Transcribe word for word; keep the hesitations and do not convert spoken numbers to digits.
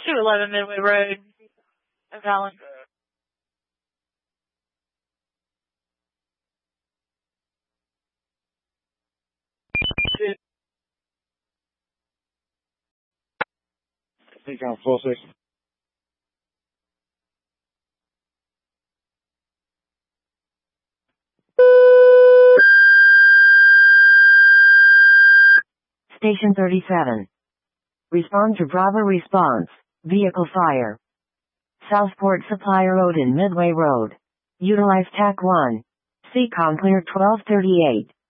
two eleven Midway Road, Ocala. Decon four six. Station thirty-seven. Respond to Bravo response. Vehicle fire. Southport Supply Road in Midway Road. Utilize T A C one. C COM clear twelve thirty-eight.